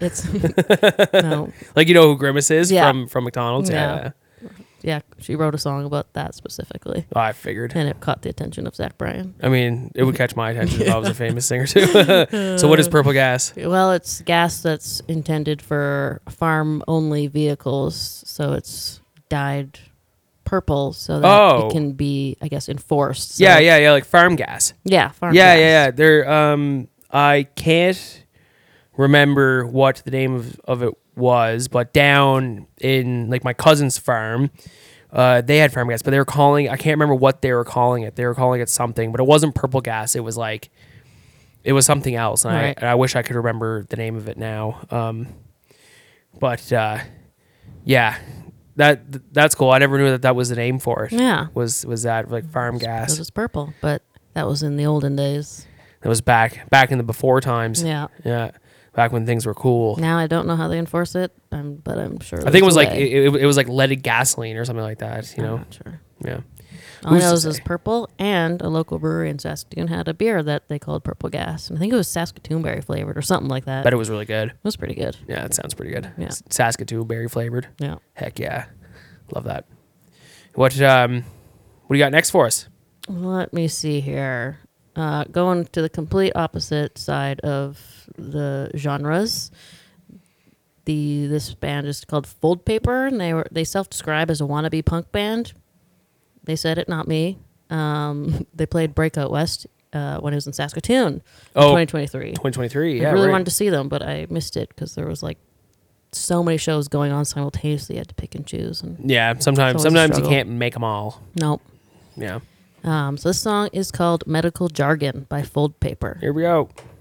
It's no. Like, you know who Grimace is Yeah. from McDonald's? Yeah. Yeah, she wrote a song about that specifically, Oh, I figured. and it caught the attention of Zach Bryan. I mean, it would catch my attention if I was a famous singer too. So what is purple gas? Well, it's gas that's intended for farm-only vehicles, so it's dyed purple so that it can be, I guess, enforced. So Yeah, like farm gas. Yeah, farm Yeah, gas. yeah. There, I can't remember what the name of it was, but down in like my cousin's farm, they had farm gas, but they were calling. I can't remember what they were calling it. They were calling it something, but it wasn't purple gas. It was like, it was something else, and Right. I wish I could remember the name of it now. But yeah, that's cool. I never knew that was the name for it. Yeah. Was that like farm gas? Because it's purple, but that was in the olden days. It was back in the before times. Yeah. Yeah. Back when things were cool. Now I don't know how they enforce it, but I'm sure. I think it was there's like a way. it was like leaded gasoline or something like that. You I'm know. not sure. Yeah. All I Who's know to is it's say? purple, and a local brewery in Saskatoon had a beer that they called Purple Gas, and I think it was Saskatoon berry flavored or something like that. Bet it was really good. It was pretty good. Yeah, it sounds pretty good. Yeah. Saskatoon berry flavored. Yeah. Heck yeah, love that. What do you got next for us? Let me see here. Going to the complete opposite side of the genres. This band is called Fold Paper, and they self-describe as a wannabe punk band. They said it, not me. They played Breakout West when it was in Saskatoon in 2023. 2023. Yeah, I really right. wanted to see them, but I missed it because there was like so many shows going on simultaneously. I had to pick and choose. And Yeah, sometimes It's always a you struggle. can't make them all. nope. Yeah. So this song is called Medical Jargon by Fold Paper. Here we go.